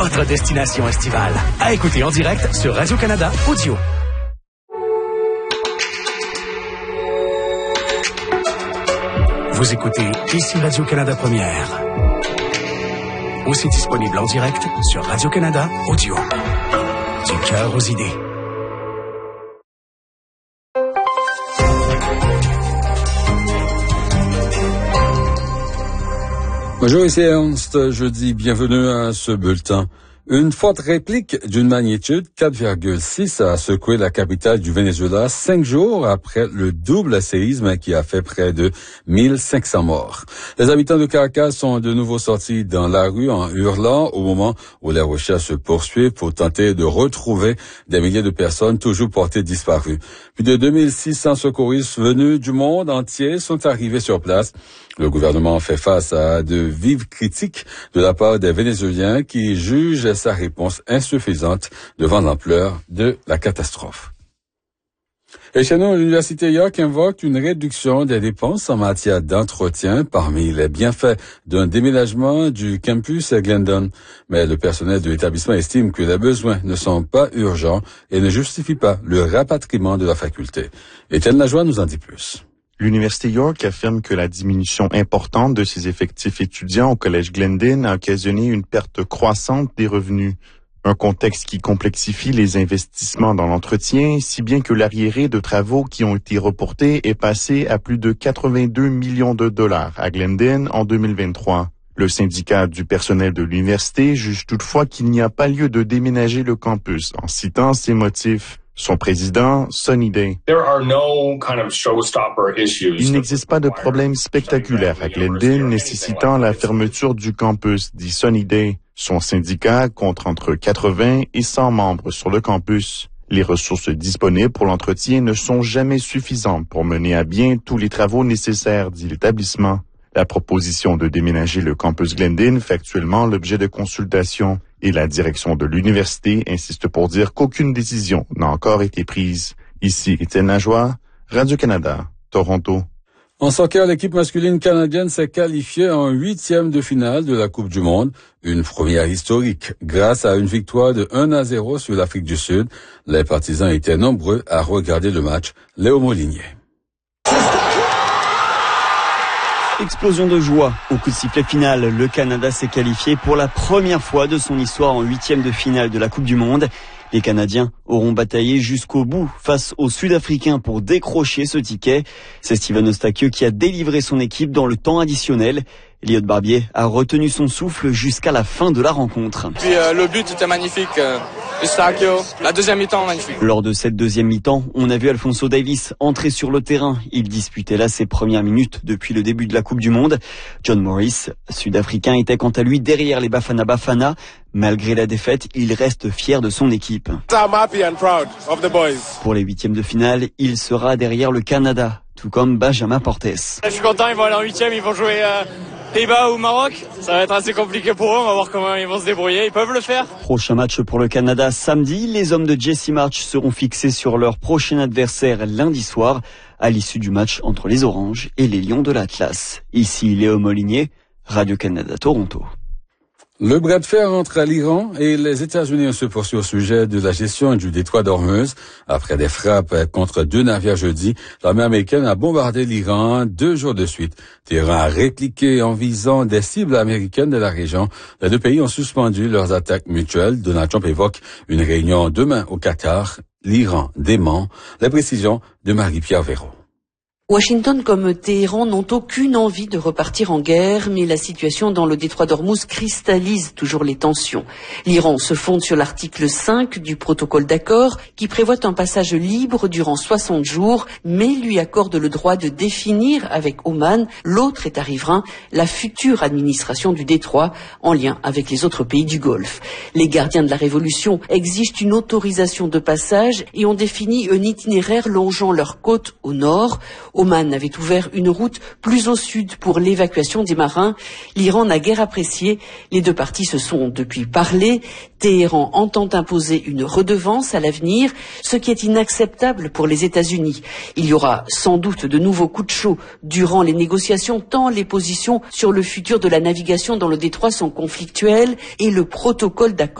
votre destination estivale. À écouter en direct sur Radio-Canada Audio. Vous écoutez ici Radio-Canada Première. Aussi disponible en direct sur Radio-Canada Audio. Du cœur aux idées. Bonjour, ici Ernst. Je dis bienvenue à ce bulletin. Une forte réplique d'une magnitude 4,6 a secoué la capitale du Venezuela 5 jours après le double séisme qui a fait près de 1500 morts. Les habitants de Caracas sont de nouveau sortis dans la rue en hurlant au moment où les recherches se poursuivent pour tenter de retrouver des milliers de personnes toujours portées disparues. Plus de 2600 secouristes venus du monde entier sont arrivés sur place. Le gouvernement fait face à de vives critiques de la part des Vénézuéliens qui jugent sa réponse insuffisante devant l'ampleur de la catastrophe. Et chez nous, l'Université York invoque une réduction des dépenses en matière d'entretien parmi les bienfaits d'un déménagement du campus à Glendon. Mais le personnel de l'établissement estime que les besoins ne sont pas urgents et ne justifient pas le rapatriement de la faculté. Étienne Lajoie nous en dit plus. L'Université York affirme que la diminution importante de ses effectifs étudiants au collège Glendon a occasionné une perte croissante des revenus. Un contexte qui complexifie les investissements dans l'entretien, si bien que l'arriéré de travaux qui ont été reportés est passé à plus de 82 millions de dollars à Glendon en 2023. Le syndicat du personnel de l'université juge toutefois qu'il n'y a pas lieu de déménager le campus en citant ses motifs. Son président, Sunny Day. Il n'existe pas de problème spectaculaire à Glendon nécessitant la fermeture du campus, dit Sunny Day. Son syndicat compte entre 80 et 100 membres sur le campus. Les ressources disponibles pour l'entretien ne sont jamais suffisantes pour mener à bien tous les travaux nécessaires, dit l'établissement. La proposition de déménager le campus Glendon fait actuellement l'objet de consultations et la direction de l'université insiste pour dire qu'aucune décision n'a encore été prise. Ici, Étienne Lajoie, Radio-Canada, Toronto. En soccer, l'équipe masculine canadienne s'est qualifiée en 8e de finale de la Coupe du Monde, une première historique. Grâce à une victoire de 1-0 sur l'Afrique du Sud, les partisans étaient nombreux à regarder le match. Léo Molinier. Explosion de joie. Au coup de sifflet final, le Canada s'est qualifié pour la première fois de son histoire en 8e de finale de la Coupe du Monde. Les Canadiens auront bataillé jusqu'au bout face aux Sud-Africains pour décrocher ce ticket. C'est Steven Eustachieux qui a délivré son équipe dans le temps additionnel. Elliott Barbier a retenu son souffle jusqu'à la fin de la rencontre. Puis le but était magnifique. Eustachieux, la deuxième mi-temps magnifique. Lors de cette deuxième mi-temps, on a vu Alphonso Davies entrer sur le terrain. Il disputait là ses premières minutes depuis le début de la Coupe du Monde. John Morris, sud-africain, était quant à lui derrière les Bafana Bafana. Malgré la défaite, il reste fier de son équipe. I'm happy and proud of the boys. Pour les 8e de finale, il sera derrière le Canada, tout comme Benjamin Portes. Je suis content, ils vont aller en 8e, ils vont jouer Pays-Bas ou Maroc. Ça va être assez compliqué pour eux, on va voir comment ils vont se débrouiller, ils peuvent le faire. Prochain match pour le Canada samedi, les hommes de Jesse March seront fixés sur leur prochain adversaire lundi soir, à l'issue du match entre les Oranges et les Lions de l'Atlas. Ici Léo Molinier, Radio-Canada Toronto. Le bras de fer entre l'Iran et les États-Unis se poursuit au sujet de la gestion du détroit d'Ormuz. Après des frappes contre 2 navires jeudi, l'armée américaine a bombardé l'Iran 2 jours de suite. Téhéran a répliqué en visant des cibles américaines de la région. Les deux pays ont suspendu leurs attaques mutuelles. Donald Trump évoque une réunion demain au Qatar. L'Iran dément. Les précisions de Marie-Pierre Véraud. Washington comme Téhéran n'ont aucune envie de repartir en guerre, mais la situation dans le détroit d'Ormuz cristallise toujours les tensions. L'Iran se fonde sur l'article 5 du protocole d'accord qui prévoit un passage libre durant 60 jours, mais lui accorde le droit de définir avec Oman, l'autre État riverain, la future administration du détroit en lien avec les autres pays du Golfe. Les gardiens de la révolution exigent une autorisation de passage et ont défini un itinéraire longeant leur côte au nord. Oman avait ouvert une route plus au sud pour l'évacuation des marins. L'Iran n'a guère apprécié. Les deux parties se sont depuis parlé. Téhéran entend imposer une redevance à l'avenir, ce qui est inacceptable pour les États-Unis. Il y aura sans doute de nouveaux coups de chaud durant les négociations, tant les positions sur le futur de la navigation dans le détroit sont conflictuelles et le protocole d'accord